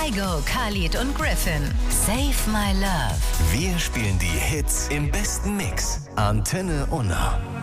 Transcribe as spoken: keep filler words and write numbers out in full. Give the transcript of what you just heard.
Kygo, Khalid und Griffin. Save My Love. Wir spielen die Hits im besten Mix. Antenne Unna.